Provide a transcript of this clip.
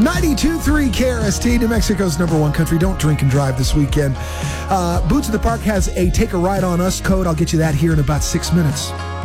92.3 KRST, New Mexico's number one country. Don't drink and drive this weekend. Boots of the Park has a Take a Ride on Us code. I'll get you that here in about 6 minutes.